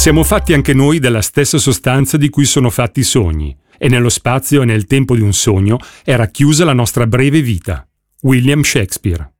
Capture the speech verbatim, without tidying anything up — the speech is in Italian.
Siamo fatti anche noi della stessa sostanza di cui sono fatti i sogni, e nello spazio e nel tempo di un sogno è racchiusa la nostra breve vita. William Shakespeare.